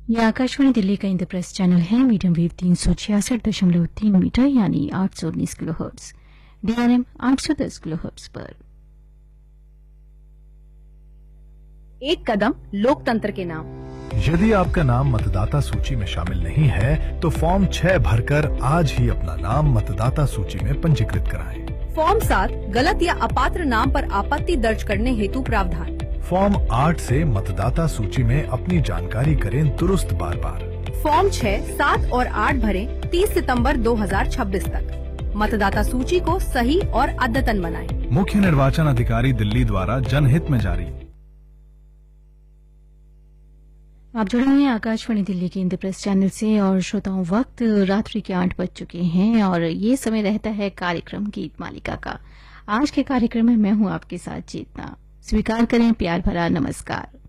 ये आकाशवाणी दिल्ली का इंद्रप्रस्थ चैनल है। मीडियम वेव 366.3 मीटर यानी 819 किलोहर्ट्ज, डीआरएम 810 किलोहर्ट्ज पर। एक कदम लोकतंत्र के नाम। यदि आपका नाम मतदाता सूची में शामिल नहीं है तो फॉर्म 6 भरकर आज ही अपना नाम मतदाता सूची में पंजीकृत कराएं। फॉर्म 7 गलत या अपात्र नाम पर आपत्ति दर्ज करने हेतु प्रावधान। फॉर्म 8 से मतदाता सूची में अपनी जानकारी करें दुरुस्त बार बार। फॉर्म 6, 7 और 8 भरें 30 सितंबर 2026 तक। मतदाता सूची को सही और अद्यतन बनाएं। मुख्य निर्वाचन अधिकारी दिल्ली द्वारा जनहित में जारी। आप जुड़े हैं आकाशवाणी दिल्ली के इंद्रप्रस्थ चैनल से और श्रोताओं, वक्त रात्रि के 8 बज चुके हैं और ये समय रहता है कार्यक्रम गीत मालिका का। आज के कार्यक्रम में मैं हूं आपके साथ चेतना। स्वीकार करें प्यार भरा नमस्कार।